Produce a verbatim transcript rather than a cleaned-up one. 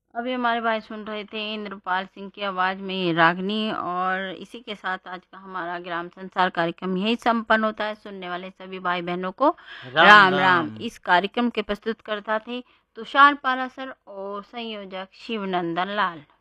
अभी हमारे भाई सुन रहे थे इंद्रपाल सिंह की आवाज में रागनी। और इसी के साथ आज का हमारा ग्राम संसार कार्यक्रम यही संपन्न होता है। सुनने वाले सभी भाई बहनों को राम राम राम। राम। इस कार्यक्रम के प्रस्तुत करता थे तुषार पारासर और संयोजक शिवनंदन लाल।